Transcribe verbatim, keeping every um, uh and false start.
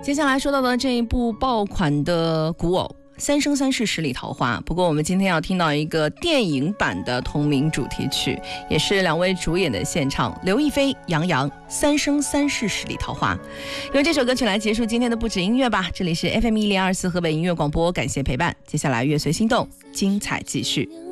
接下来说到的这一部爆款的古偶《三生三世十里桃花》，不过我们今天要听到一个电影版的同名主题曲，也是两位主演的现场，刘亦菲、杨洋，《三生三世十里桃花》。用这首歌曲来结束今天的不止音乐吧。这里是 F M 一零二四河北音乐广播，感谢陪伴。接下来乐随心动，精彩继续。